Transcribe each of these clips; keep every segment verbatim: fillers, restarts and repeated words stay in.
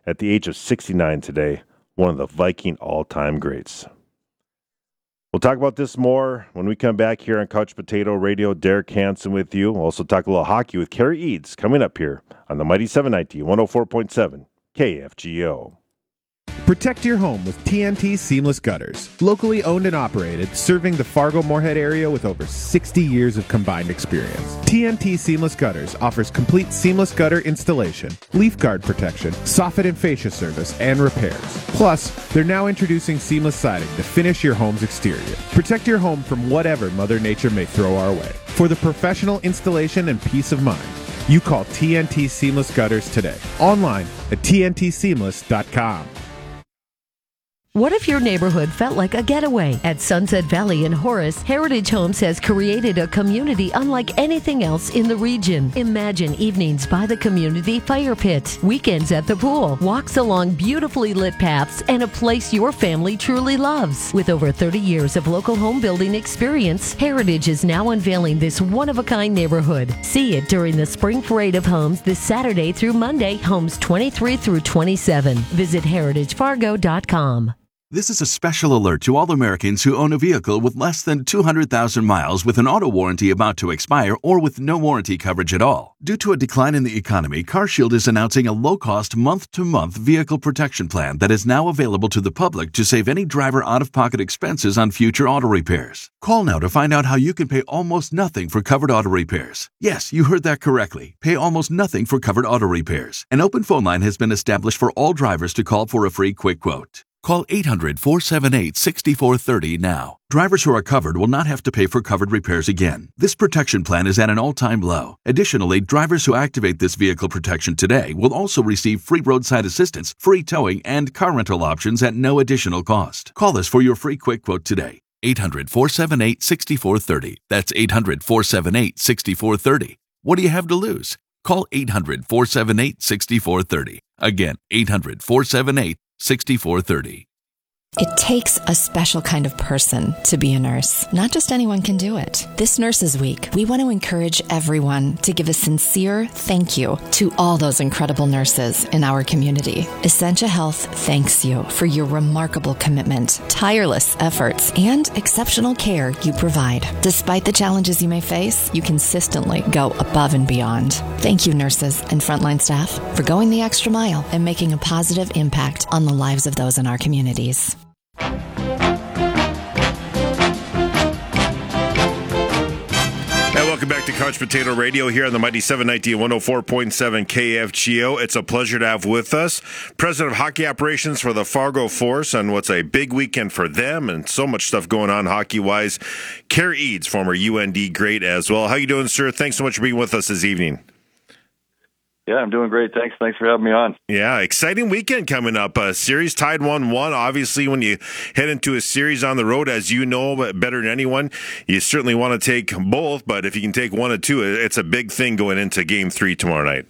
at the age of sixty-nine today, one of the Viking all-time greats. We'll talk about this more when we come back here on Couch Potato Radio. Derek Hansen with you. We'll also talk a little hockey with Kerry Eads coming up here on the Mighty seven ninety, one oh four point seven K F G O. Protect your home with T N T Seamless Gutters. Locally owned and operated, serving the Fargo-Moorhead area with over sixty years of combined experience. T N T Seamless Gutters offers complete seamless gutter installation, leaf guard protection, soffit and fascia service, and repairs. Plus, they're now introducing seamless siding to finish your home's exterior. Protect your home from whatever Mother Nature may throw our way. For the professional installation and peace of mind, you call T N T Seamless Gutters today. Online at T N T seamless dot com. What if your neighborhood felt like a getaway? At Sunset Valley in Horace, Heritage Homes has created a community unlike anything else in the region. Imagine evenings by the community fire pit, weekends at the pool, walks along beautifully lit paths, and a place your family truly loves. With over thirty years of local home building experience, Heritage is now unveiling this one-of-a-kind neighborhood. See it during the Spring Parade of Homes this Saturday through Monday, homes twenty-three through twenty-seven. Visit heritage fargo dot com. This is a special alert to all Americans who own a vehicle with less than two hundred thousand miles with an auto warranty about to expire or with no warranty coverage at all. Due to a decline in the economy, CarShield is announcing a low-cost month-to-month vehicle protection plan that is now available to the public to save any driver out-of-pocket expenses on future auto repairs. Call now to find out how you can pay almost nothing for covered auto repairs. Yes, you heard that correctly. Pay almost nothing for covered auto repairs. An open phone line has been established for all drivers to call for a free quick quote. Call eight hundred, four seven eight, six four three zero now. Drivers who are covered will not have to pay for covered repairs again. This protection plan is at an all-time low. Additionally, drivers who activate this vehicle protection today will also receive free roadside assistance, free towing, and car rental options at no additional cost. Call us for your free quick quote today. eight hundred, four seven eight, six four three zero. That's eight hundred, four seven eight, six four three zero. What do you have to lose? Call eight hundred, four seven eight, six four three zero. Again, eight hundred, four seven eight, six four three zero. It takes a special kind of person to be a nurse. Not just anyone can do it. This Nurses Week, we want to encourage everyone to give a sincere thank you to all those incredible nurses in our community. Essentia Health thanks you for your remarkable commitment, tireless efforts, and exceptional care you provide. Despite the challenges you may face, you consistently go above and beyond. Thank you, nurses and frontline staff, for going the extra mile and making a positive impact on the lives of those in our communities. And welcome back to Couch Potato Radio here on the Mighty seven ninety and one oh four point seven K F G O. It's a pleasure to have with us President of Hockey Operations for the Fargo Force on what's a big weekend for them and so much stuff going on hockey-wise. Kerry Eads, former U N D great as well. How you doing, sir? Thanks so much for being with us this evening. Yeah, I'm doing great. Thanks. Thanks for having me on. Yeah, exciting weekend coming up. Uh, series tied one one. Obviously, when you head into a series on the road, as you know better than anyone, you certainly want to take both. But if you can take one or two, it's a big thing going into Game Three tomorrow night.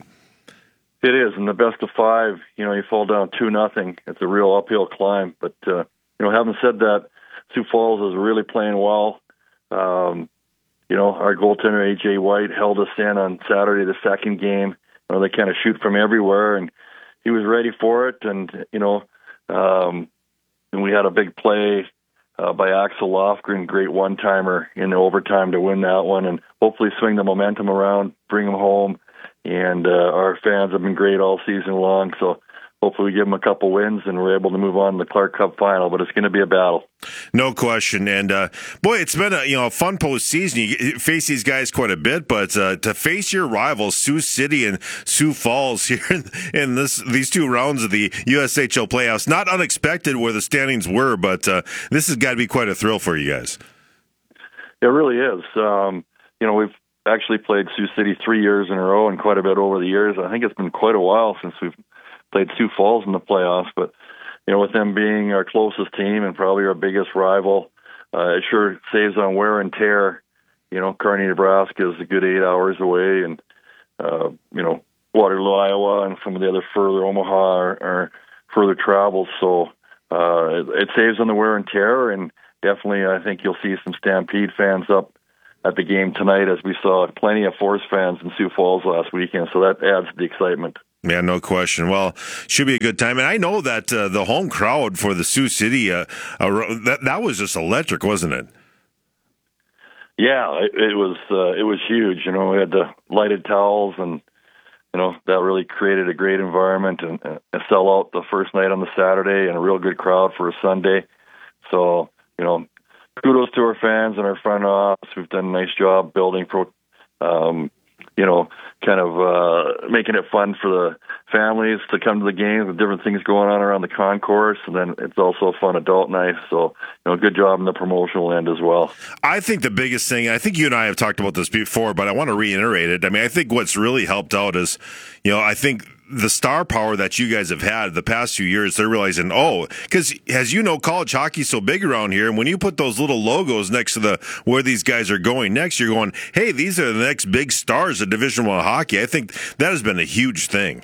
It is, and the best of five. You know, you fall down two nothing. It's a real uphill climb. But uh, you know, having said that, Sioux Falls is really playing well. Um, you know, our goaltender A J White held us in on Saturday, the second game. You know, they kind of shoot from everywhere, and he was ready for it. And, you know, um, and we had a big play uh, by Axel Lofgren, great one-timer in the overtime to win that one, and hopefully swing the momentum around, bring them home. And uh, our fans have been great all season long, so hopefully we give them a couple wins and we're able to move on to the Clark Cup final, but it's going to be a battle. No question. And, uh, boy, it's been a you know a fun postseason. You face these guys quite a bit, but uh, to face your rivals, Sioux City and Sioux Falls, here in, in this these two rounds of the U S H L playoffs, not unexpected where the standings were, but uh, this has got to be quite a thrill for you guys. It really is. Um, you know, we've actually played Sioux City three years in a row and quite a bit over the years. I think it's been quite a while since we've played Sioux Falls in the playoffs, but you know, with them being our closest team and probably our biggest rival, uh, it sure saves on wear and tear. You know, Kearney, Nebraska is a good eight hours away, and uh, you know, Waterloo, Iowa, and some of the other further Omaha are, are further travels. So uh, it, it saves on the wear and tear, and definitely, I think you'll see some Stampede fans up at the game tonight, as we saw plenty of Force fans in Sioux Falls last weekend. So that adds to the excitement. Yeah, no question. Well, should be a good time. And I know that uh, the home crowd for the Sioux City, uh, uh, that that was just electric, wasn't it? Yeah, it, it was uh, it was huge. You know, we had the lighted towels, and you know that really created a great environment and uh, a sellout the first night on the Saturday, and a real good crowd for a Sunday. So, you know, kudos to our fans and our front office who've done a nice job building pro. Um, you know, kind of uh, making it fun for the families to come to the games with different things going on around the concourse. And then it's also a fun adult night. So, you know, good job in the promotional end as well. I think the biggest thing, I think you and I have talked about this before, but I want to reiterate it. I mean, I think what's really helped out is, you know, I think the star power that you guys have had the past few years, they're realizing, oh, because as you know, college hockey's so big around here, and when you put those little logos next to the where these guys are going next, you're going, hey, these are the next big stars of Division One hockey. I think that has been a huge thing.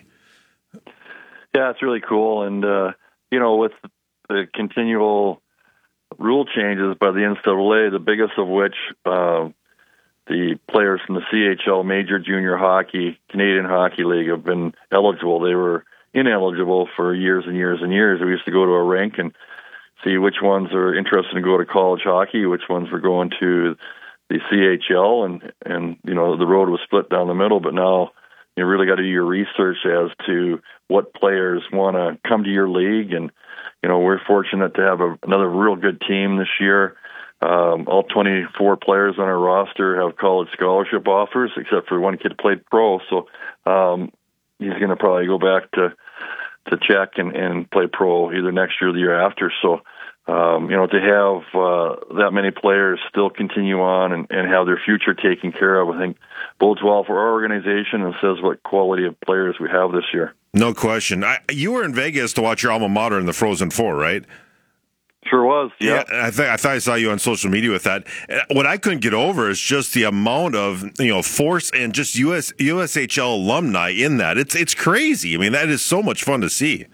Yeah, it's really cool, and uh, you know, with the continual rule changes by the N C double A, the biggest of which. Uh, The players from the C H L, Major Junior Hockey, Canadian Hockey League, have been eligible. They were ineligible for years and years and years. We used to go to a rink and see which ones are interested in go to college hockey, which ones were going to the C H L, and, and you know, the road was split down the middle. But now you really got to do your research as to what players want to come to your league. And, you know, we're fortunate to have a, another real good team this year. Um, all twenty-four players on our roster have college scholarship offers, except for one kid who played pro. So um, he's going to probably go back to to Czech and, and play pro either next year or the year after. So, um, you know, to have uh, that many players still continue on and, and have their future taken care of, I think bodes well for our organization and says what quality of players we have this year. No question. I, you were in Vegas to watch your alma mater in the Frozen Four, right? Sure was, yeah. yeah I, th- I thought I saw you on social media with that. What I couldn't get over is just the amount of, you know, force and just U S U S H L alumni in that. It's it's crazy. I mean, that is so much fun to see.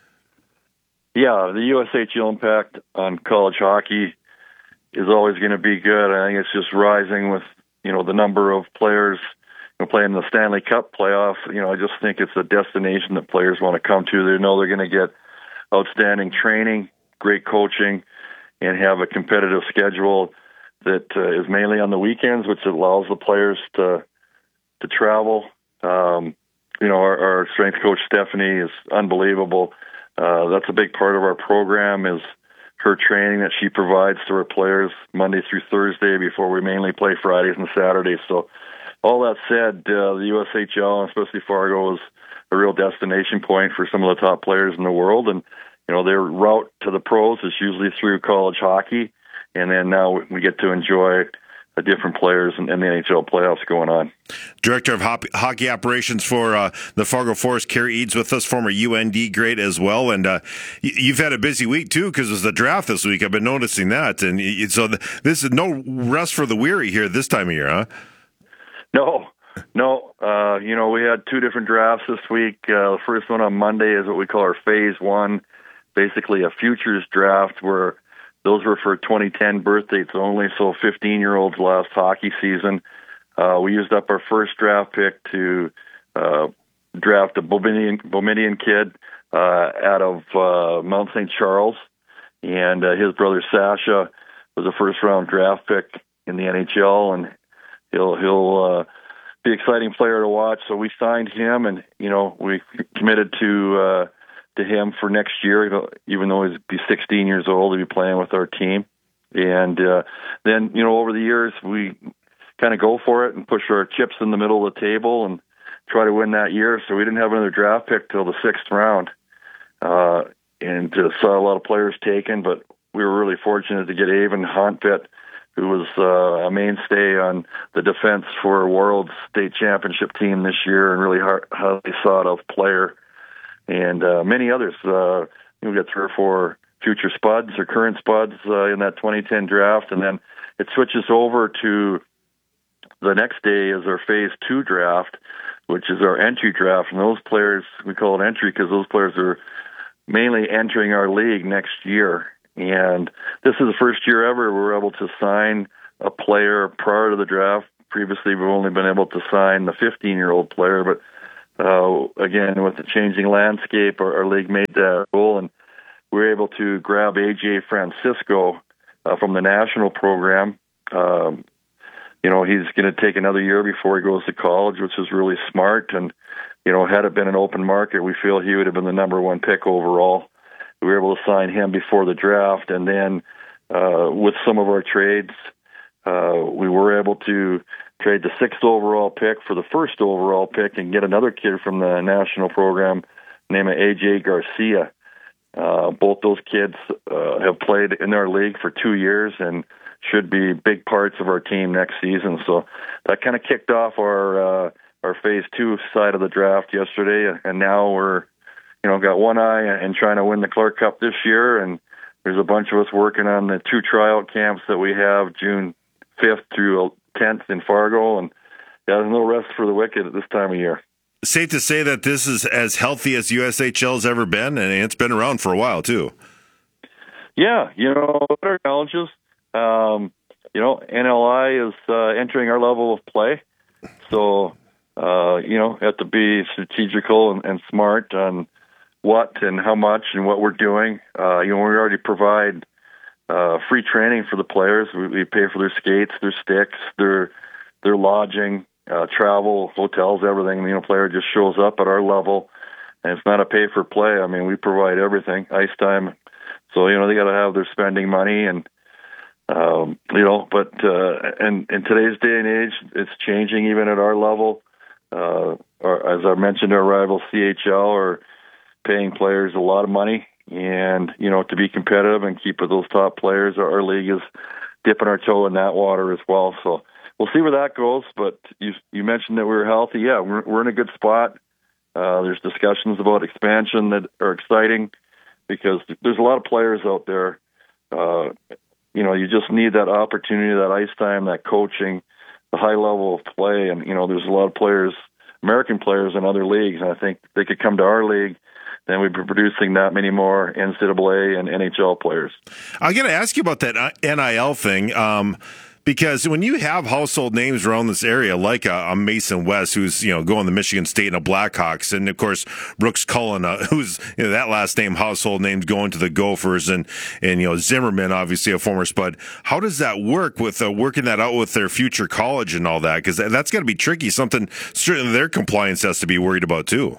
Yeah, the U S H L impact on college hockey is always going to be good. I think it's just rising with, you know, the number of players you know, playing the Stanley Cup playoff. You know, I just think it's a destination that players want to come to. They know they're going to get outstanding training, great coaching, and have a competitive schedule that uh, is mainly on the weekends, which allows the players to to travel. Um, you know, our, our strength coach, Stephanie, is unbelievable. Uh, that's a big part of our program is her training that she provides to her players Monday through Thursday before we mainly play Fridays and Saturdays. So all that said, uh, the U S H L, and especially Fargo, is a real destination point for some of the top players in the world. And you know, their route to the pros is usually through college hockey, and then now we get to enjoy the different players and, and the N H L playoffs going on. Director of Hop- Hockey Operations for uh, the Fargo Force, Carrie Eads, with us, former U N D great as well. And uh, y- you've had a busy week, too, because it's the draft this week. I've been noticing that. And y- so th- this is no rest for the weary here this time of year, huh? No. No, uh, you know, we had two different drafts this week. Uh, the first one on Monday is what we call our phase one, basically a futures draft where those were for twenty ten birth dates only, so fifteen-year-olds last hockey season. Uh, we used up our first draft pick to uh, draft a Bohemian, Bohemian kid uh, out of uh, Mount Saint Charles, and uh, his brother Sasha was a first-round draft pick in the N H L, and he'll he'll uh, be an exciting player to watch. So we signed him, and you know we committed to. Uh, to him for next year, even though he'd be sixteen years old, he'd be playing with our team. And uh, then, you know, over the years, we kind of go for it and push our chips in the middle of the table and try to win that year. So we didn't have another draft pick till the sixth round. Uh, and uh, saw a lot of players taken, but we were really fortunate to get Avon Honpit, who was uh, a mainstay on the defense for World State Championship team this year and really hard, highly sought-of player. And uh, many others. Uh, we got three or four future spuds or current spuds uh, in that twenty ten draft, and then it switches over to the next day is our phase two draft, which is our entry draft. And those players, we call it entry because those players are mainly entering our league next year. And this is the first year ever we're able to sign a player prior to the draft. Previously, we've only been able to sign the fifteen-year-old player, but uh, again, with the changing landscape, our, our league made that rule, and we were able to grab A J Francisco uh, from the national program. Um, you know, he's going to take another year before he goes to college, which is really smart. And, you know, had it been an open market, we feel he would have been the number one pick overall. We were able to sign him before the draft. And then uh, with some of our trades, uh, we were able to trade the sixth overall pick for the first overall pick and get another kid from the national program named A J Garcia. Uh, both those kids uh, have played in our league for two years and should be big parts of our team next season. So that kind of kicked off our uh, our phase two side of the draft yesterday, and now we're, you know, got one eye and trying to win the Clark Cup this year. And there's a bunch of us working on the two tryout camps that we have June fifth through tenth in Fargo, and yeah, there's no rest for the wicked at this time of year. Safe to say that this is as healthy as U S H L has ever been, and it's been around for a while too. Yeah, you know, what are challenges? Um, you know, N L I is uh, entering our level of play, so uh, you know, have to be strategical and, and smart on what and how much and what we're doing. Uh, you know, we already provide uh, free training for the players. We, we pay for their skates, their sticks, their their lodging, uh, travel, hotels, everything. You know, player just shows up at our level, and it's not a pay for play. I mean, we provide everything, ice time. So you know, they got to have their spending money and. Um, you know, but uh, and in today's day and age, it's changing even at our level. Uh, or, as I mentioned, our rival C H L are paying players a lot of money, and you know, to be competitive and keep with those top players, our, our league is dipping our toe in that water as well. So we'll see where that goes. But you you mentioned that we were healthy. Yeah, we're we're in a good spot. Uh, there's discussions about expansion that are exciting because there's a lot of players out there. Uh, You know, you just need that opportunity, that ice time, that coaching, the high level of play. And, you know, there's a lot of players, American players in other leagues. And I think they could come to our league, then we'd be producing that many more N C double A and N H L players. I'm going to ask you about that N I L thing. Um, Because when you have household names around this area, like a, a Mason West, who's, you know, going to Michigan State and a Blackhawks, and of course, Brooks Cullen, uh, who's, you know, that last name household name going to the Gophers, and, and, you know, Zimmerman, obviously a former Spud. How does that work with uh, working that out with their future college and all that? Because that's got to be tricky. Something certainly their compliance has to be worried about too.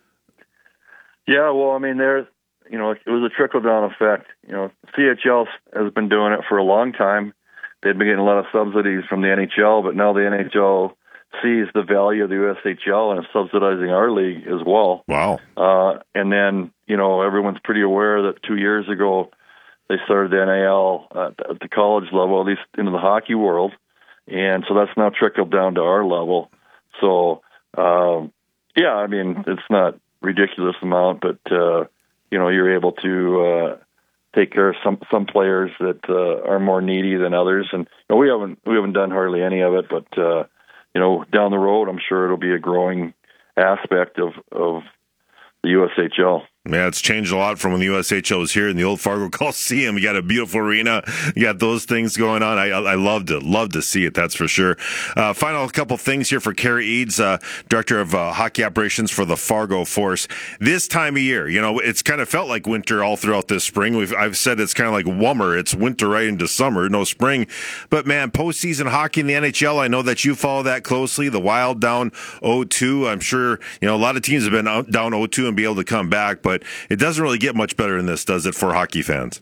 Yeah, well, I mean, there's, you know, it was a trickle down effect. You know, C H L has been doing it for a long time. They've been getting a lot of subsidies from the N H L, but now the N H L sees the value of the U S H L and is subsidizing our league as well. Wow. Uh, and then, you know, everyone's pretty aware that two years ago they started the N A L at, at the college level, at least into the hockey world. And so that's now trickled down to our level. So, um, yeah, I mean, it's not ridiculous amount, but, uh, you know, you're able to uh, take care of some some players that uh, are more needy than others, and you know, we haven't we haven't done hardly any of it. But uh, you know, down the road, I'm sure it'll be a growing aspect of of the U S H L. Yeah, it's changed a lot from when the U S H L was here in the old Fargo Coliseum. You got a beautiful arena. You got those things going on. I I love to love to see it. That's for sure. Uh, final couple things here for Kerry Eads, uh, director of uh, hockey operations for the Fargo Force. This time of year, you know, it's kind of felt like winter all throughout this spring. We've I've said it's kind of like wummer. It's winter right into summer, no spring. But man, postseason hockey in the N H L. I know that you follow that closely. The Wild down oh two. I'm sure you know a lot of teams have been out, down oh two and be able to come back, but But it doesn't really get much better than this, does it, for hockey fans?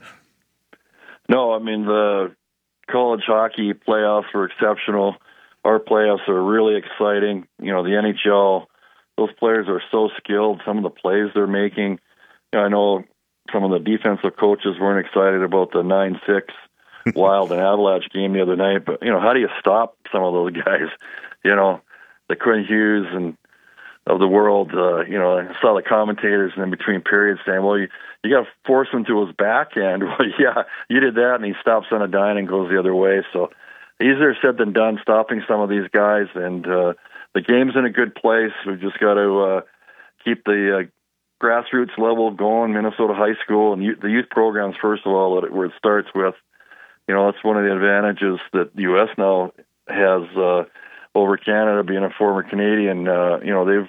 No, I mean, the college hockey playoffs were exceptional. Our playoffs are really exciting. You know, the N H L, those players are so skilled. Some of the plays they're making. You know, I know some of the defensive coaches weren't excited about the nine six Wild and Avalanche game the other night. But, you know, how do you stop some of those guys? You know, the Quinn Hughes and of the world, uh, you know, I saw the commentators in between periods saying, well, you, you got to force him to his backhand. Well, yeah, you did that, and he stops on a dime and goes the other way. So easier said than done, stopping some of these guys. And uh, the game's in a good place. We've just got to uh, keep the uh, grassroots level going, Minnesota high school, and youth, the youth programs, first of all, where it starts with. You know, that's one of the advantages that the U S now has uh over Canada, being a former Canadian. Uh, you know, they've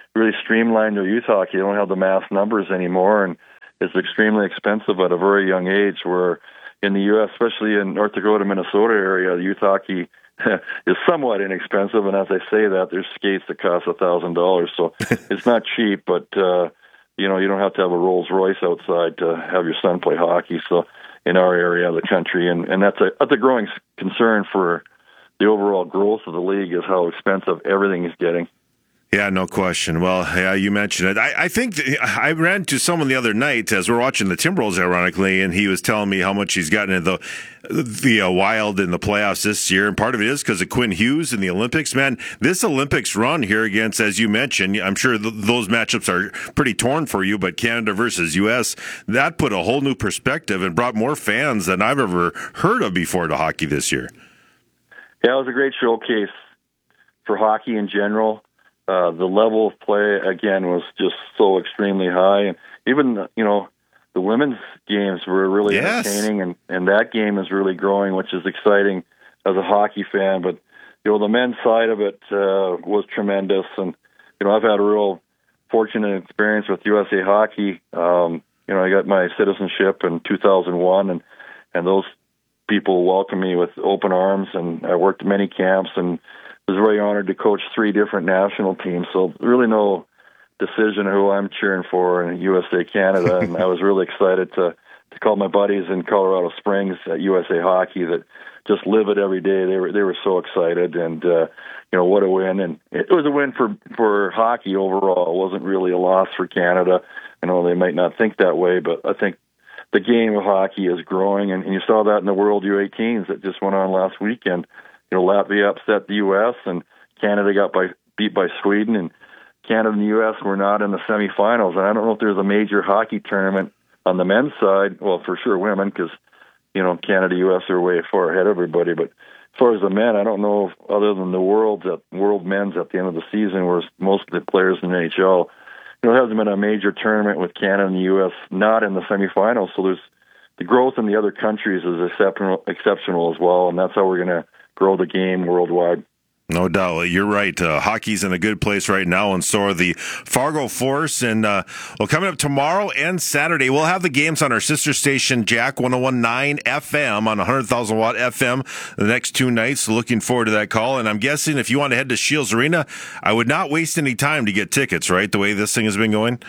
really streamlined their youth hockey. They don't have the mass numbers anymore, and it's extremely expensive at a very young age, where in the U S, especially in North Dakota, Minnesota area, youth hockey is somewhat inexpensive. And as I say that, there's skates that cost a thousand dollars, so it's not cheap. But uh, you know, you don't have to have a Rolls Royce outside to have your son play hockey. So in our area of the country, and and that's a that's a growing concern for the overall growth of the league, is how expensive everything is getting. Yeah, no question. Well, yeah, you mentioned it. I, I think th- I ran to someone the other night as we're watching the Timberwolves, ironically, and he was telling me how much he's gotten into the, the uh, Wild in the playoffs this year. And part of it is because of Quinn Hughes in the Olympics. Man, this Olympics run here against, as you mentioned, I'm sure th- those matchups are pretty torn for you, but Canada versus U S, that put a whole new perspective and brought more fans than I've ever heard of before to hockey this year. Yeah, it was a great showcase for hockey in general. Uh, the level of play, again, was just so extremely high. And even, you know, the women's games were really yes. entertaining, and, and that game is really growing, which is exciting as a hockey fan. But, you know, the men's side of it uh, was tremendous. And, you know, I've had a real fortunate experience with U S A Hockey. Um, you know, I got my citizenship in two thousand one, and, and those people welcomed me with open arms, and I worked many camps and was very honored to coach three different national teams. So really no decision who I'm cheering for in U S A Canada. And I was really excited to, to call my buddies in Colorado Springs at U S A Hockey that just live it every day. They were, they were so excited, and, uh, you know, what a win. And it was a win for, for hockey overall. It wasn't really a loss for Canada. I know they might not think that way, but I think the game of hockey is growing, and, and you saw that in the World U eighteens that just went on last weekend. You know, Latvia upset the U S, and Canada got by, beat by Sweden, and Canada and the U S were not in the semifinals. And I don't know if there's a major hockey tournament on the men's side. Well, for sure women, because, you know, Canada, U S are way far ahead of everybody. But as far as the men, I don't know if, other than the World, at, World Men's at the end of the season, where most of the players in the N H L, you know, there hasn't been a major tournament with Canada and the U S not in the semifinals. So there's the growth in the other countries is exceptional, exceptional as well, and that's how we're going to grow the game worldwide. No doubt. You're right. Uh, hockey's in a good place right now, and so are the Fargo Force. And, uh, well, coming up tomorrow and Saturday, we'll have the games on our sister station, Jack one oh one point nine F M on one hundred thousand watt F M the next two nights. So looking forward to that call. And I'm guessing if you want to head to Shields Arena, I would not waste any time to get tickets, right, the way this thing has been going?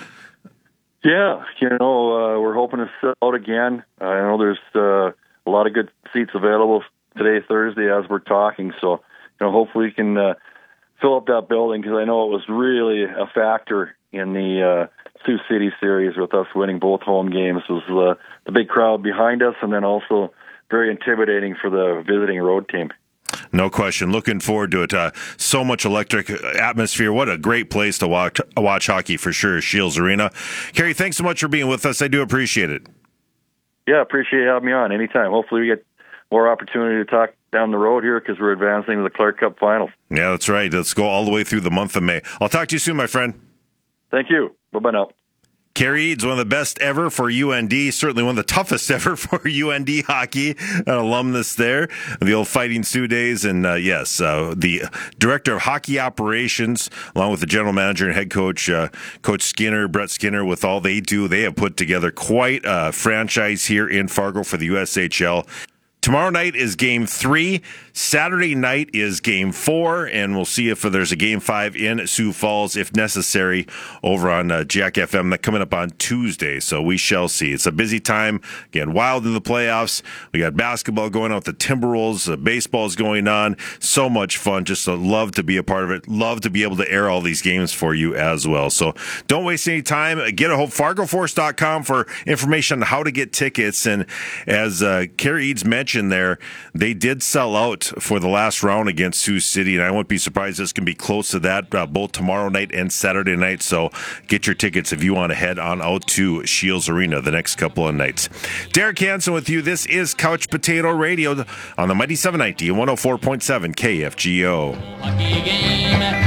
Yeah. You know, uh, we're hoping to sell out again. I know there's uh, a lot of good seats available today, Thursday, as we're talking. So, you know, hopefully we can uh, fill up that building, because I know it was really a factor in the uh, Sioux City series with us winning both home games. Was uh, the big crowd behind us, and then also very intimidating for the visiting road team. No question. Looking forward to it. Uh, so much electric atmosphere. What a great place to watch, watch hockey for sure, Shields Arena. Kerry, thanks so much for being with us. I do appreciate it. Yeah, appreciate you having me on anytime. Hopefully we get more opportunity to talk down the road here, because we're advancing to the Clark Cup Finals. Yeah, that's right. Let's go all the way through the month of May. I'll talk to you soon, my friend. Thank you. Bye-bye now. Kerry Eads, one of the best ever for U N D, certainly one of the toughest ever for U N D hockey, an alumnus there, the old Fighting Sioux days. And uh, yes, uh, the director of hockey operations, along with the general manager and head coach, uh, Coach Skinner, Brett Skinner, with all they do, they have put together quite a franchise here in Fargo for the U S H L. Tomorrow night is game three. Saturday night is game four, and we'll see if there's a game five in Sioux Falls, if necessary, over on uh, Jack F M. That coming up on Tuesday, so we shall see. It's a busy time. Again, Wild in the playoffs. We got basketball going on with the Timberwolves. Uh, baseball's going on. So much fun. Just uh, love to be a part of it. Love to be able to air all these games for you as well. So don't waste any time. Get a hold fargo force dot com for information on how to get tickets. And as uh, Kerry Eads mentioned, there, they did sell out for the last round against Sioux City, and I won't be surprised this can be close to that uh, both tomorrow night and Saturday night. So get your tickets if you want to head on out to Shields Arena the next couple of nights. Derek Hansen with you. This is Couch Potato Radio on the Mighty seven ninety and one oh four point seven K F G O.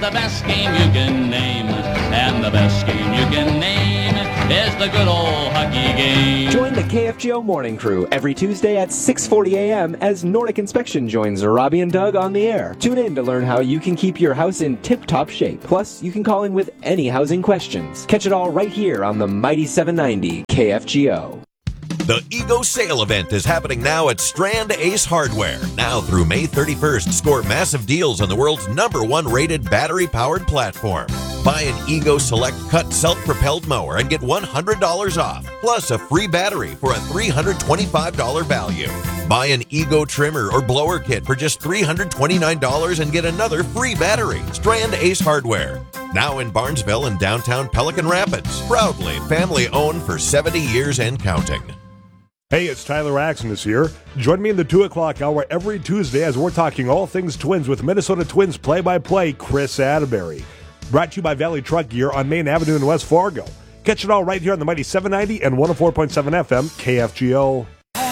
the best game you can name. And the best game you can name is the good old hockey game. Join the K F G O Morning Crew every Tuesday at six forty a.m. as Nordic Inspection joins Robbie and Doug on the air. Tune in to learn how you can keep your house in tip-top shape. Plus, you can call in with any housing questions. Catch it all right here on the Mighty seven ninety K F G O. The Ego Sale event is happening now at Strand Ace Hardware. Now through May thirty-first, score massive deals on the world's number one rated battery-powered platform. Buy an Ego Select Cut self-propelled mower and get one hundred dollars off, plus a free battery for a three hundred twenty-five dollars value. Buy an Ego trimmer or blower kit for just three hundred twenty-nine dollars and get another free battery. Strand Ace Hardware. Now in Barnesville and downtown Pelican Rapids. Proudly family-owned for seventy years and counting. Hey, it's Tyler Axon here. Join me in the two o'clock hour every Tuesday as we're talking all things Twins with Minnesota Twins play-by-play Chris Atterbury. Brought to you by Valley Truck Gear on Main Avenue in West Fargo. Catch it all right here on the Mighty seven ninety and one oh four point seven F M K F G O.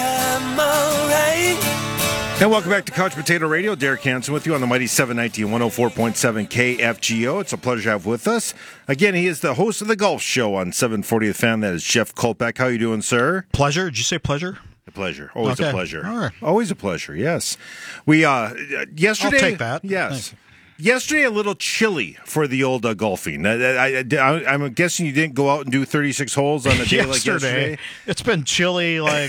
And welcome back to Couch Potato Radio. Derek Hansen with you on the Mighty seven ninety and one oh four point seven K F G O. It's a pleasure to have with us. Again, he is the host of the Golf Show on seven forty The Fan. That is Jeff Kolpak. How you doing, sir? Pleasure. Did you say pleasure? A pleasure. Always okay. a pleasure. All right. Always a pleasure, yes. We, uh, yesterday... I'll take that. Yes. Thanks. Yesterday, a little chilly for the old uh, golfing. I, I, I, I'm guessing you didn't go out and do thirty-six holes on a day like yesterday. It's been chilly like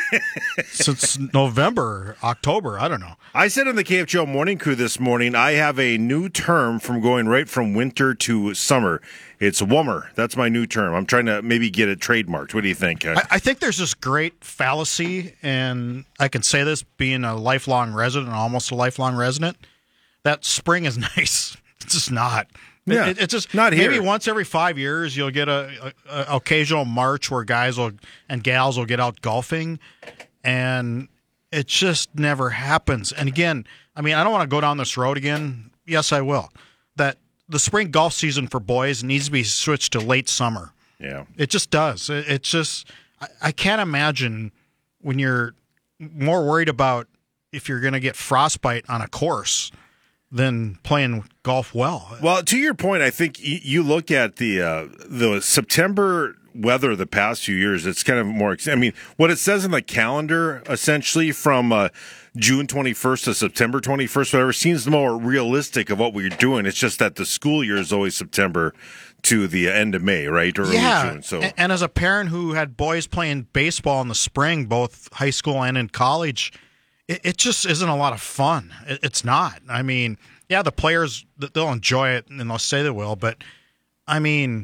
since November, October. I don't know. I said on the K F G O Morning Crew this morning, I have a new term from going right from winter to summer. It's warmer. That's my new term. I'm trying to maybe get it trademarked. What do you think? I, I think there's this great fallacy, and I can say this being a lifelong resident, almost a lifelong resident, that spring is nice. It's just not. Yeah, it, it's just not here. Maybe once every five years you'll get a, a, a occasional March where guys will and gals will get out golfing, and it just never happens. And again, I mean, I don't want to go down this road again. Yes, I will. That the spring golf season for boys needs to be switched to late summer. Yeah, it just does. It, it's just I, I can't imagine when you're more worried about if you're going to get frostbite on a course than playing golf well. Well, to your point, I think you look at the uh, the September weather the past few years, it's kind of more, I mean, what it says in the calendar, essentially from uh, June twenty-first to September twenty-first, whatever, seems more realistic of what we're doing. It's just that the school year is always September to the end of May, right? Or yeah. early June. So. And, and as a parent who had boys playing baseball in the spring, both high school and in college, it just isn't a lot of fun. It's not. I mean, yeah, the players, they'll enjoy it and they'll say they will, but I mean,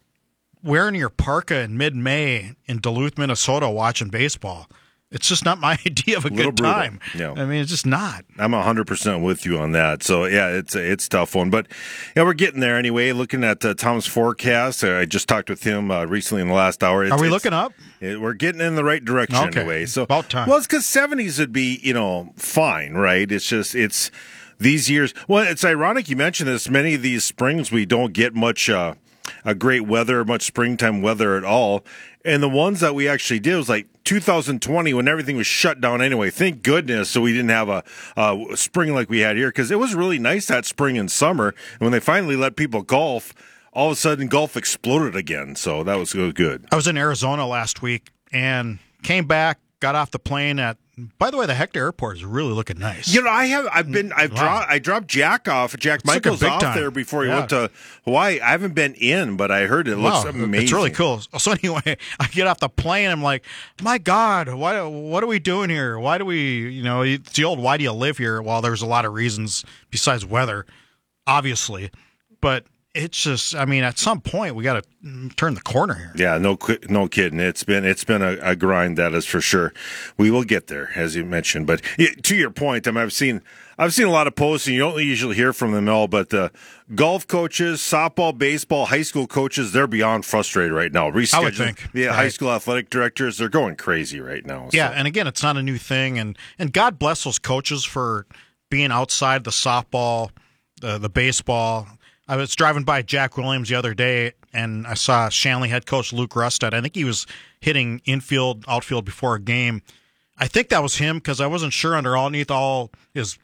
wearing your parka in mid-May in Duluth, Minnesota watching baseball, it's just not my idea of a, a good brutal. time. Yeah. I mean, it's just not. I'm one hundred percent with you on that. So, yeah, it's a, it's a tough one. But, yeah, we're getting there anyway. Looking at uh, Tom's forecast, uh, I just talked with him uh, recently in the last hour. It's, Are we it's, looking up? It, we're getting in the right direction okay. anyway. So, about time. Well, it's because seventies would be, you know, fine, right? It's just, it's these years. Well, it's ironic you mentioned this. Many of these springs, we don't get much uh, a great weather, much springtime weather at all. And the ones that we actually did was like two thousand twenty when everything was shut down anyway. Thank goodness so we didn't have a, a spring like we had here, because it was really nice that spring and summer. And when they finally let people golf, all of a sudden golf exploded again. So that was good. I was in Arizona last week and came back, got off the plane at, by the way, the Hector Airport is really looking nice. You know, I have, I've been, I've wow. dropped, I dropped Jack off, Jack it's Michaels off time. there before he yeah. went to Hawaii. I haven't been in, but I heard it wow. looks amazing. It's really cool. So anyway, I get off the plane, I'm like, my God, why, what are we doing here? Why do we, you know, it's the old, why do you live here? Well, there's a lot of reasons besides weather, obviously, but it's just, I mean, at some point we got to turn the corner here. Yeah, no, no kidding. It's been, it's been a, a grind, that is for sure. We will get there, as you mentioned. But to your point, I mean, I've seen, I've seen a lot of posts, and you don't usually hear from them all. But uh, golf coaches, softball, baseball, high school coaches, they're beyond frustrated right now. Rescheduling, I would think. Yeah, right. High school athletic directors, they're going crazy right now. Yeah, so. and again, it's not a new thing, and and God bless those coaches for being outside the softball, the the baseball. I was driving by Jack Williams the other day, and I saw Shanley head coach Luke Rustad. I think he was hitting infield, outfield before a game. I think that was him, because I wasn't sure underneath all his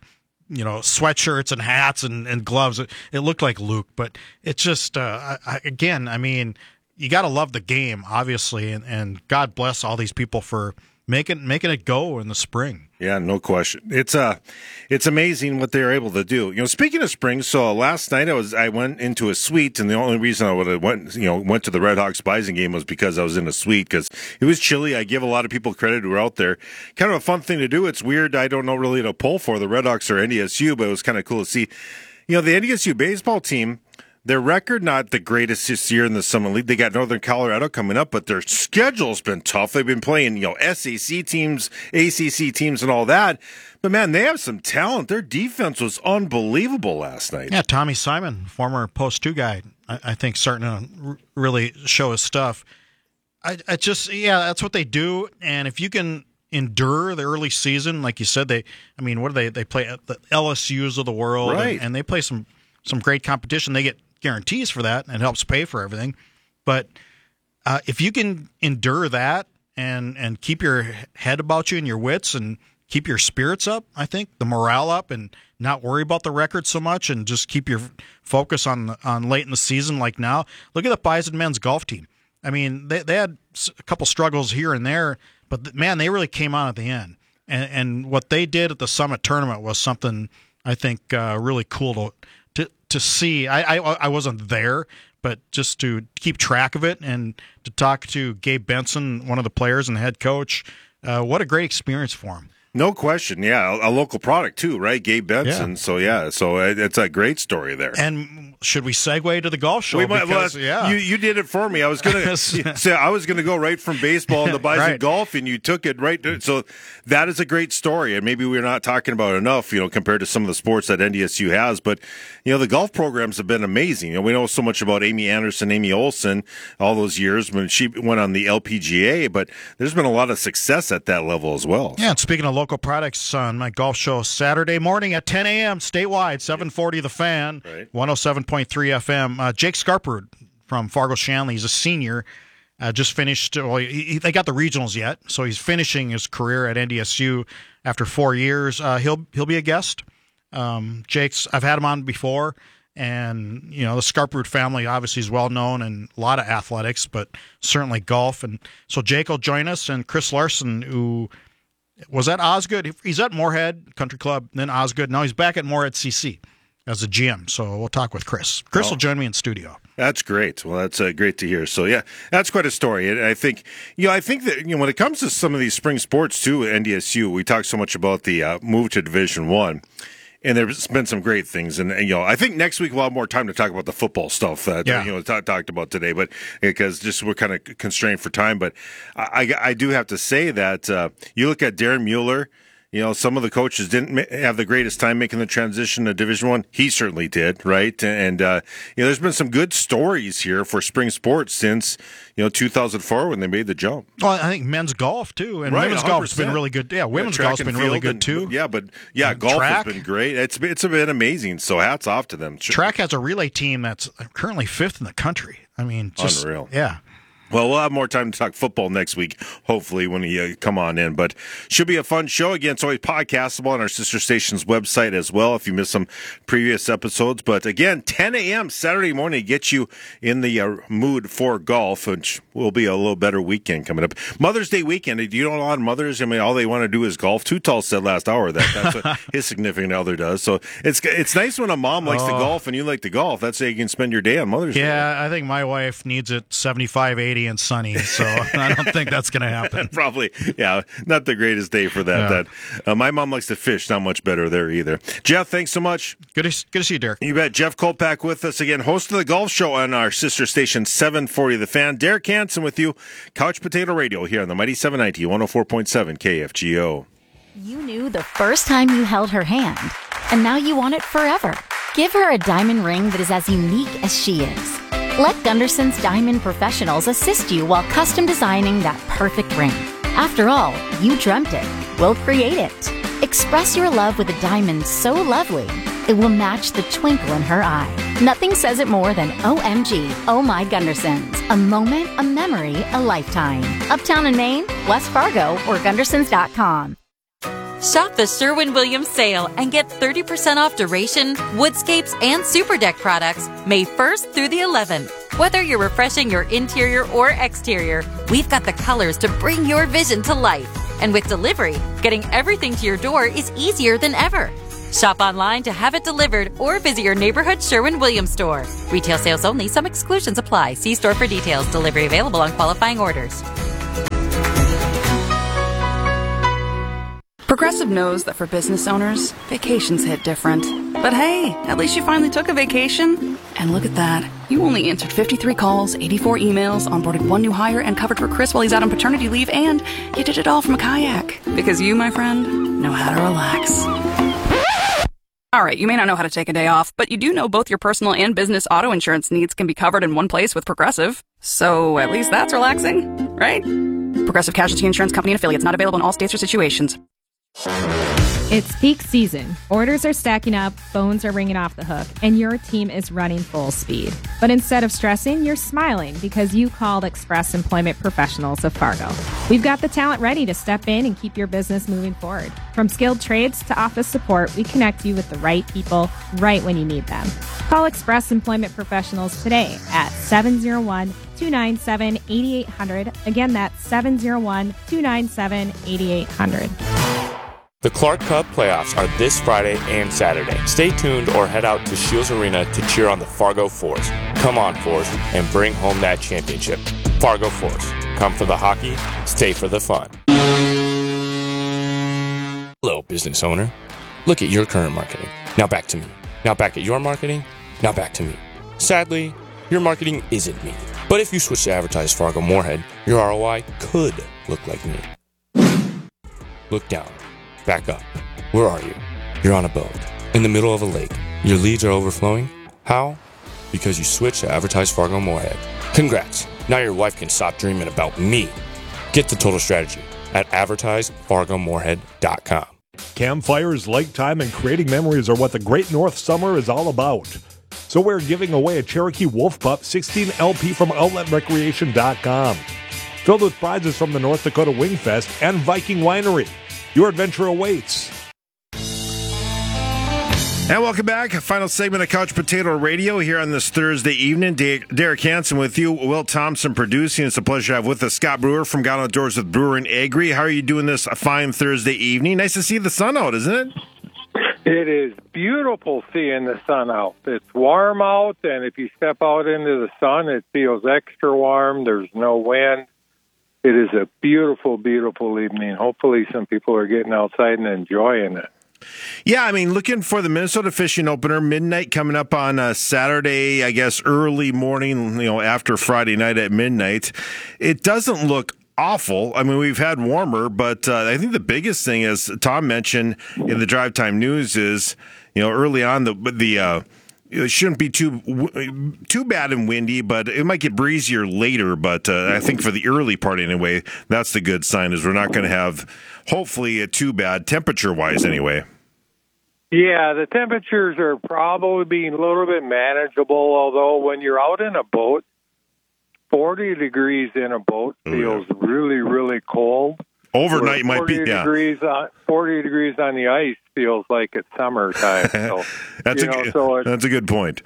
you know, sweatshirts and hats and, and gloves. It, it looked like Luke, but it's just, uh, I, again, I mean, you got to love the game, obviously, and, and God bless all these people for making making it go in the spring. Yeah, no question. It's uh it's amazing what they're able to do. You know, speaking of spring, so last night I was I went into a suite, and the only reason I would have went you know went to the Red Hawks Bison game was because I was in a suite because it was chilly. I give a lot of people credit who were out there. Kind of a fun thing to do. It's weird. I don't know really to pull for the Red Hawks or N D S U, but it was kind of cool to see. You know, the N D S U baseball team. Their record not the greatest this year in the Summit League. They got Northern Colorado coming up, but their schedule's been tough. They've been playing, you know, S A C teams, A C C teams, and all that. But man, they have some talent. Their defense was unbelievable last night. Yeah, Tommy Simon, former Post two guy, I, I think starting to r- really show his stuff. I, I just, yeah, that's what they do. And if you can endure the early season, like you said, they, I mean, what do they? They play at the L S Us of the world, right. and, and they play some some great competition. They get guarantees for that, and it helps pay for everything. But uh, if you can endure that and and keep your head about you and your wits and keep your spirits up, I think the morale up, and not worry about the record so much, and just keep your focus on on late in the season like now. Look at the Bison men's golf team. I mean, they they had a couple struggles here and there, but man, they really came on at the end. And, and what they did at the Summit tournament was something I think uh, really cool to. To, to see, I, I I wasn't there, but just to keep track of it and to talk to Gabe Benson, one of the players and the head coach, uh, what a great experience for him. No question, yeah, a, a local product too, right? Gabe Benson. Yeah. So yeah, so it's a great story there. And should we segue to the golf show? We might, because, well, yeah. you you did it for me. I was gonna say I was gonna go right from baseball into Bison Right. golf, and you took it right. To, so that is a great story, and maybe we're not talking about it enough, you know, compared to some of the sports that N D S U has. But you know, the golf programs have been amazing. You know, we know so much about Amy Anderson, Amy Olson, all those years when she went on the L P G A, but there's been a lot of success at that level as well. Yeah, and speaking of local products, on my golf show Saturday morning at ten a.m. statewide, seven forty The Fan, Right. one oh seven point three F M. Uh, Jake Scarperud from Fargo Shanley, he's a senior, uh, just finished. Well, he, he, they got the regionals yet, so he's finishing his career at N D S U after four years. Uh, he'll he'll be a guest. Um, Jake's I've had him on before, and you know the Scarperud family obviously is well known in a lot of athletics, but certainly golf. And so Jake will join us, and Chris Larson, who was at Osgood. He's at Moorhead Country Club, then Osgood. Now he's back at Moorhead C C as a G M. So we'll talk with Chris. Chris Oh. will join me in studio. That's great. Well, that's uh, great to hear. So, yeah, that's quite a story. And I think, you know, I think that, you know, when it comes to some of these spring sports, too, at N D S U, we talk so much about the uh, move to Division One. And there's been some great things, and, and you know, I think next week we'll have more time to talk about the football stuff that Yeah. you know t- talked about today. But because just we're kind of constrained for time, but I, I, I do have to say that uh, you look at Darren Mueller. You know, some of the coaches didn't ma- have the greatest time making the transition to Division One. He certainly did, right? And uh, you know, there's been some good stories here for spring sports since you know two thousand four when they made the jump. Well, I think men's golf too, and Right, women's one hundred golf's been percent. really good. Yeah, women's track golf's and been really field good and- too. Yeah, but yeah, And golf track. has been great. It's it's been amazing. So hats off to them. Track has a relay team that's currently fifth in the country. I mean, just Unreal. Yeah. Well, we'll have more time to talk football next week, hopefully, when you uh, come on in. But should be a fun show. Again, it's always podcastable on our sister station's website as well if you missed some previous episodes. But again, ten a.m. Saturday morning, get you in the uh, mood for golf, which will be a little better weekend coming up. Mother's Day weekend. Do you know a lot of mothers? I mean, all they want to do is golf. Too Tall said last hour that that's what his significant other does. So it's it's nice when a mom likes to Oh. golf and you like to golf. That's how you can spend your day on Mother's Day. Yeah, I think my wife needs it seventy-five, eighty, and sunny, so I don't think that's going to happen. Probably, yeah, not the greatest day for that. Yeah. That uh, my mom likes to fish, not much better there either. Jeff, thanks so much. Good to, good to see you, Derek. You bet. Jeff Kolpak with us again, host of the golf show on our sister station seven forty The Fan. Derek Hansen with you, Couch Potato Radio here on the Mighty seven ninety, one oh four point seven K F G O. You knew the first time you held her hand, and now you want it forever. Give her a diamond ring that is as unique as she is. Let Gunderson's Diamond Professionals assist you while custom designing that perfect ring. After all, you dreamt it. We'll create it. Express your love with a diamond so lovely, it will match the twinkle in her eye. Nothing says it more than O M G, Oh My Gundersons. A moment, a memory, a lifetime. Uptown in Maine, West Fargo, or Gundersons dot com. Shop the Sherwin-Williams sale and get thirty percent off Duration, Woodscapes, and Super Deck products May first through the eleventh. Whether you're refreshing your interior or exterior, we've got the colors to bring your vision to life. And with delivery, getting everything to your door is easier than ever. Shop online to have it delivered or visit your neighborhood Sherwin-Williams store. Retail sales only. Some exclusions apply. See store for details. Delivery available on qualifying orders. Progressive knows that for business owners, vacations hit different. But hey, at least you finally took a vacation. And look at that. You only answered fifty-three calls, eighty-four emails, onboarded one new hire, and covered for Chris while he's out on paternity leave, and you did it all from a kayak. Because you, my friend, know how to relax. All right, you may not know how to take a day off, but you do know both your personal and business auto insurance needs can be covered in one place with Progressive. So at least that's relaxing, right? Progressive Casualty Insurance Company and affiliates, not available in all states or situations. It's peak season. Orders are stacking up, phones are ringing off the hook, and your team is running full speed. But instead of stressing, you're smiling because you called Express Employment Professionals of Fargo. We've got the talent ready to step in and keep your business moving forward. From skilled trades to office support, we connect you with the right people right when you need them. Call Express Employment Professionals today at seven oh one, two nine seven, eight eight hundred. Again, that's seven oh one, two nine seven, eight eight hundred. The Clark Cup playoffs are this Friday and Saturday. Stay tuned or head out to Shields Arena to cheer on the Fargo Force. Come on, Force, and bring home that championship. Fargo Force. Come for the hockey, stay for the fun. Hello, business owner. Look at your current marketing. Now back to me. Now back at your marketing. Now back to me. Sadly, your marketing isn't me. But if you switch to advertise Fargo Moorhead, your R O I could look like me. Look down. Back up. Where are you? You're on a boat, in the middle of a lake. Your leads are overflowing. How? Because you switched to Advertise Fargo Moorhead. Congrats. Now your wife can stop dreaming about me. Get the total strategy at advertise fargo moorhead dot com. Campfires, lake time, and creating memories are what the Great North Summer is all about. So we're giving away a Cherokee Wolf Pup sixteen L P from outlet recreation dot com. Filled with prizes from the North Dakota Wingfest and Viking Winery. Your adventure awaits. And welcome back. Final segment of Couch Potato Radio here on this Thursday evening. De- Derek Hansen with you. Will Thompson producing. It's a pleasure to have with us Scott Brewer from Gone Outdoors with Brewer and Agri. How are you doing this fine Thursday evening? Nice to see the sun out, isn't it? It is beautiful seeing the sun out. It's warm out, and if you step out into the sun, it feels extra warm. There's no wind. It is a beautiful, beautiful evening. Hopefully some people are getting outside and enjoying it. Yeah, I mean, looking for the Minnesota Fishing Opener, midnight coming up on uh, Saturday, I guess early morning, you know, after Friday night at midnight. It doesn't look awful. I mean, we've had warmer, but uh, I think the biggest thing, as Tom mentioned in the Drive Time News, is, you know, early on, the the uh, it shouldn't be too too bad and windy, but it might get breezier later. But uh, I think for the early part anyway, that's the good sign, is we're not going to have, hopefully, it too bad temperature-wise anyway. Yeah, the temperatures are probably being a little bit manageable, although when you're out in a boat, forty degrees in a boat feels oh, yeah. really, really cold. Overnight might be, yeah. Degrees on, forty degrees on the ice feels like it's summertime. So, that's, you a, know, so it, that's a good point.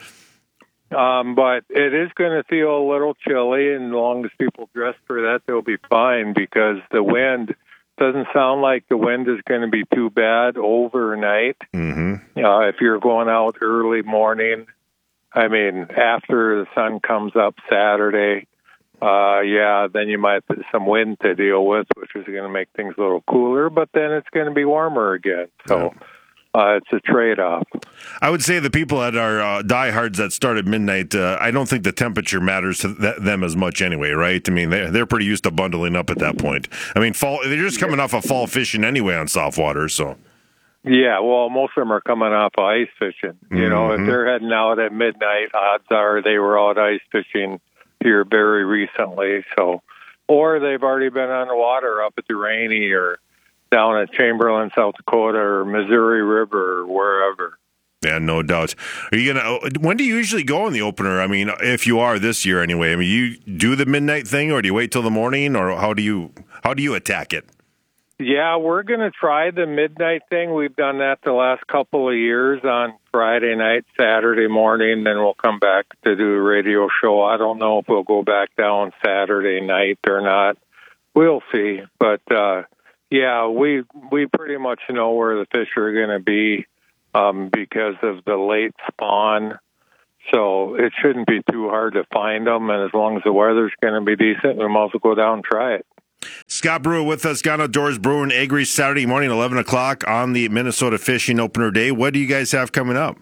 Um, but it is going to feel a little chilly, and as long as people dress for that, they'll be fine, because the wind doesn't sound like the wind is going to be too bad overnight. Mm-hmm. Uh, if you're going out early morning, I mean, after the sun comes up Saturday, uh, yeah, then you might have some wind to deal with, which is going to make things a little cooler, but then it's going to be warmer again. So uh, it's a trade-off. I would say the people that are uh, diehards that start at midnight, uh, I don't think the temperature matters to th- them as much anyway, right? I mean, they're, they're pretty used to bundling up at that point. I mean, fall they're just coming off of fall fishing anyway on soft water, so... Yeah, well, most of them are coming off of ice fishing. You Mm-hmm. know, if they're heading out at midnight, odds are they were out ice fishing here very recently. So, or they've already been on the water up at the Rainy or down at Chamberlain, South Dakota, or Missouri River, or wherever. Yeah, no doubt. Are you gonna? When do you usually go in the opener? I mean, if you are this year anyway. I mean, you do the midnight thing, or do you wait till the morning, or how do you how do you attack it? Yeah, we're going to try the midnight thing. We've done that the last couple of years on Friday night, Saturday morning, then we'll come back to do a radio show. I don't know if we'll go back down Saturday night or not. We'll see. But, uh, yeah, we we pretty much know where the fish are going to be um, because of the late spawn. So it shouldn't be too hard to find them, and as long as the weather's going to be decent, we might as well go down and try it. Scott Brewer with us, Gone Outdoors Brewer and Agri, Saturday morning, eleven o'clock on the Minnesota Fishing Opener Day. What do you guys have coming up?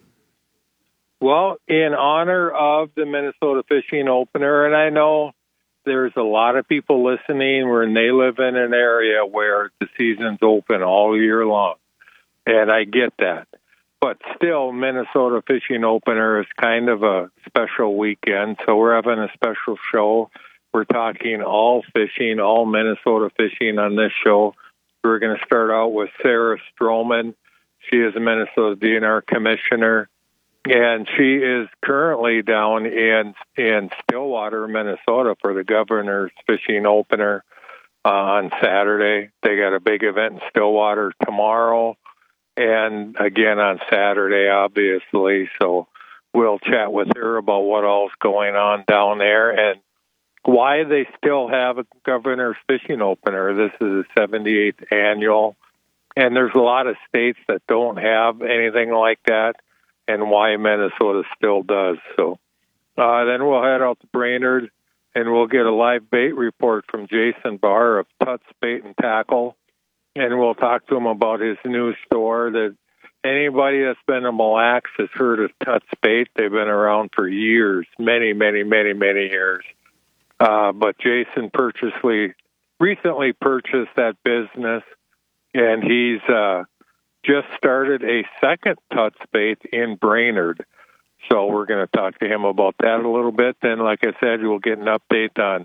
Well, in honor of the Minnesota Fishing Opener, and I know there's a lot of people listening when they live in an area where the season's open all year long, and I get that. But still, Minnesota Fishing Opener is kind of a special weekend, so we're having a special show. We're talking all fishing, all Minnesota fishing on this show. We're going to start out with Sarah Stroman. She is a Minnesota D N R commissioner, and she is currently down in in Stillwater, Minnesota, for the Governor's Fishing Opener uh, on Saturday. They got a big event in Stillwater tomorrow, and again on Saturday, obviously. So we'll chat with her about what all's going on down there and why they still have a Governor's Fishing Opener. This is the seventy-eighth annual, and there's a lot of states that don't have anything like that, and why Minnesota still does. So uh, then we'll head out to Brainerd, and we'll get a live bait report from Jason Barr of Tuts Bait and Tackle, and we'll talk to him about his new store. That anybody that's been to Mille Lacs has heard of Tuts Bait. They've been around for years, many, many, many, many years. Uh, but Jason purchasely, recently purchased that business, and he's uh, just started a second Tuts Bait in Brainerd. So we're going to talk to him about that a little bit. Then, like I said, we'll get an update on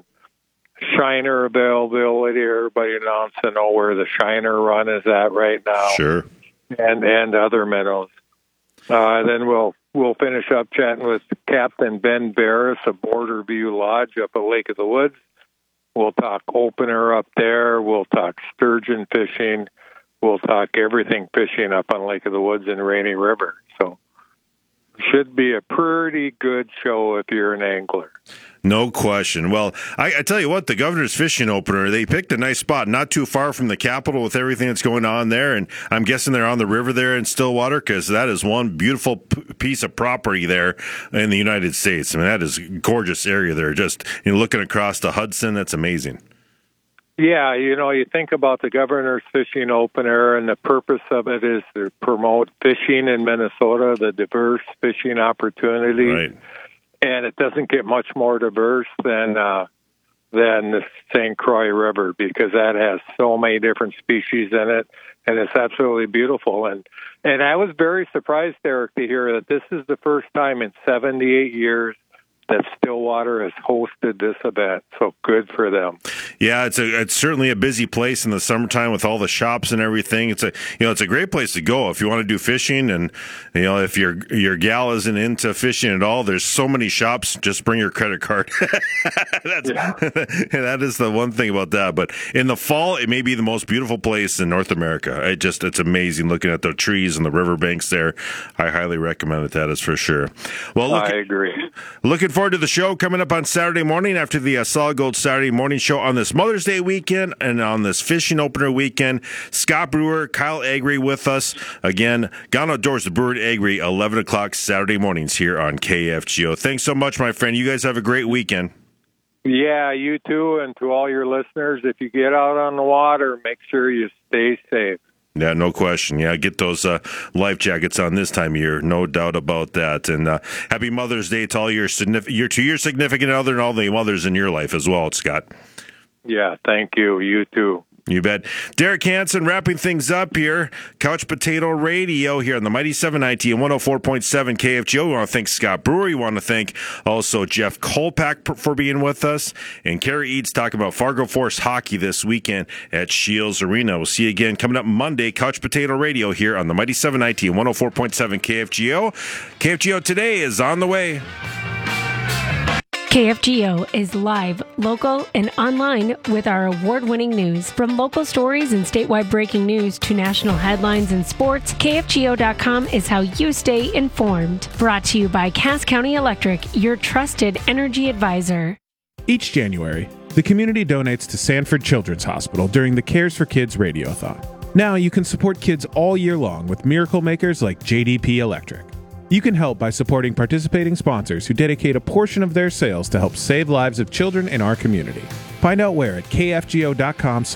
Shiner availability. Everybody wants to know where the Shiner run is at right now. Sure. And and other minnows. Uh, then we'll we'll finish up chatting with Captain Ben Barris of Border View Lodge up at Lake of the Woods. We'll talk opener up there. We'll talk sturgeon fishing. We'll talk everything fishing up on Lake of the Woods and Rainy River. So should be a pretty good show if you're an angler. No question. Well, I, I tell you what, the Governor's Fishing Opener, they picked a nice spot not too far from the Capitol with everything that's going on there. And I'm guessing they're on the river there in Stillwater because that is one beautiful p- piece of property there in the United States. I mean, that is a gorgeous area there. Just you know, looking across the Hudson, that's amazing. Yeah, you know, you think about the Governor's Fishing Opener, and the purpose of it is to promote fishing in Minnesota, the diverse fishing opportunities. Right. And it doesn't get much more diverse than uh, than the Saint Croix River because that has so many different species in it, and it's absolutely beautiful. And and I was very surprised, Eric, to hear that this is the first time in seventy-eight years that Stillwater has hosted this event. So good for them. Yeah, it's a it's certainly a busy place in the summertime with all the shops and everything. It's a you know it's a great place to go if you want to do fishing, and you know if your your gal isn't into fishing at all. There's so many shops. Just bring your credit card. That's, yeah. That is the one thing about that. But in the fall, it may be the most beautiful place in North America. It just it's amazing looking at the trees and the riverbanks there. I highly recommend it. That is for sure. Well, look, I agree. Looking forward to the show coming up on Saturday morning after the uh, Solid Gold Saturday morning show on this Mother's Day weekend and on this Fishing Opener weekend. Scott Brewer, Kyle Agri with us. Again, Gone Outdoors, the Brewer and Agri, eleven o'clock Saturday mornings here on K F G O. Thanks so much, my friend. You guys have a great weekend. Yeah, you too. And to all your listeners, if you get out on the water, make sure you stay safe. Yeah, no question. Yeah, get those uh, life jackets on this time of year. No doubt about that. And uh, happy Mother's Day to all your, signif- your to your significant other and all the mothers in your life as well, Scott. Yeah, thank you. You too. You bet. Derek Hansen wrapping things up here. Couch Potato Radio here on the Mighty seven ninety and one oh four point seven K F G O. We want to thank Scott Brewer. We want to thank also Jeff Kolpak for being with us. And Carrie Eads talking about Fargo Force hockey this weekend at Shields Arena. We'll see you again coming up Monday. Couch Potato Radio here on the Mighty seven ninety and one oh four point seven K F G O. K F G O Today is on the way. K F G O is live, local, and online with our award-winning news. From local stories and statewide breaking news to national headlines and sports, K F G O dot com is how you stay informed. Brought to you by Cass County Electric, your trusted energy advisor. Each January, the community donates to Sanford Children's Hospital during the Cares for Kids Radiothon. Now you can support kids all year long with miracle makers like J D P Electric. You can help by supporting participating sponsors who dedicate a portion of their sales to help save lives of children in our community. Find out where at K F G O dot com